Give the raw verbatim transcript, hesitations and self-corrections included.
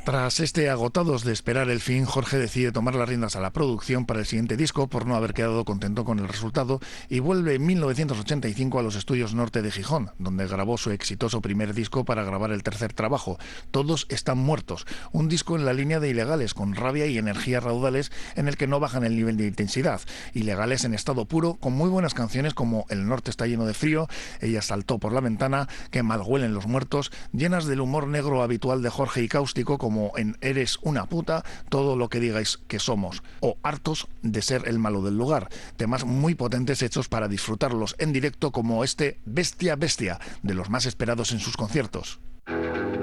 Tras este agotados de esperar el fin, Jorge decide tomar las riendas a la producción para el siguiente disco por no haber quedado contento con el resultado y vuelve en mil novecientos ochenta y cinco a los estudios Norte de Gijón, donde grabó su exitoso primer disco para grabar el tercer trabajo, Todos están muertos, un disco en la línea de Ilegales, con rabia y energía raudales en el que no bajan el nivel de intensidad. Ilegales en estado puro, con muy buenas canciones como El norte está lleno de frío, Ella saltó por la ventana, Que mal huelen los muertos, llenas del humor negro habitual de Jorge y cáustico como en Eres una puta, Todo lo que digáis que somos, o Hartos de ser el malo del lugar, temas muy potentes hechos para disfrutarlos en directo como este Bestia Bestia, de los más esperados en sus conciertos.